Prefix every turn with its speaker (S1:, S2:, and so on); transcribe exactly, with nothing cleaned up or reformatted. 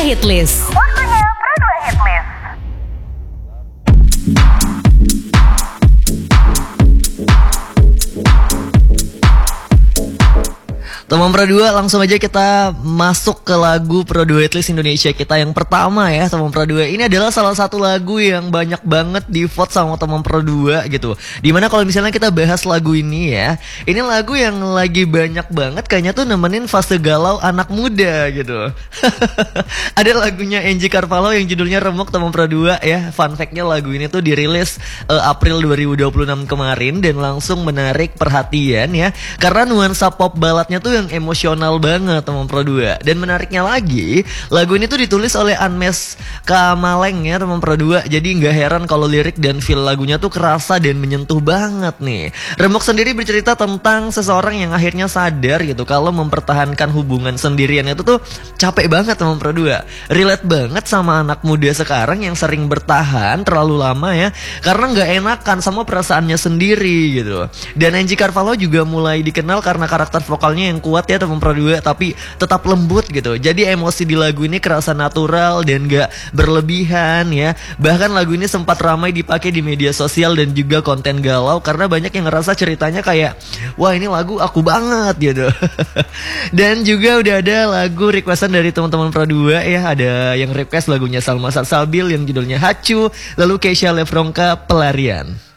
S1: Hitlist.
S2: Waktunya Pro dua Hitlist.
S3: Teman Pro dua, langsung aja kita masuk ke lagu Pro dua Hitlist Indonesia kita yang pertama ya, teman Pro dua. Ini adalah salah satu lagu yang banyak banget di vote sama teman Pro dua gitu. Dimana kalau misalnya kita bahas lagu ini ya, ini lagu yang lagi banyak banget kayaknya tuh nemenin fase galau anak muda gitu. Ada lagunya Angie Carvalho yang judulnya Remuk, teman Pro dua ya. Fun fact-nya lagu ini tuh dirilis uh, April dua ribu dua puluh enam kemarin dan langsung menarik perhatian ya. Karena nuansa pop baladnya tuh yang emosional banget, teman Pro dua. Dan menariknya lagi, lagu ini tuh ditulis oleh Anmes Kamaleng ya, teman Pro dua. Jadi nggak heran kalau lirik dan feel lagunya tuh kerasa dan menyentuh banget nih. Remuk sendiri bercerita tentang seseorang yang akhirnya sadar gitu kalau mempertahankan hubungan sendirian itu tuh capek banget, teman Pro dua. Relate banget sama anak muda sekarang yang sering bertahan terlalu lama ya, karena nggak enakan sama perasaannya sendiri gitu. Dan Angie Carvalho juga mulai dikenal karena karakter vokalnya yang kuat ya, teman Pro dua, tapi tetap lembut gitu. Jadi emosi di lagu ini kerasa natural dan gak berlebihan ya. Bahkan lagu ini sempat ramai dipakai di media sosial dan juga konten galau karena banyak yang ngerasa ceritanya kayak, wah ini lagu aku banget gitu. Dan juga udah ada lagu requestan dari teman-teman Pro dua ya. Ada yang request lagunya Salma Salsabil yang judulnya Hacu, lalu Keisha Lefronka Pelarian.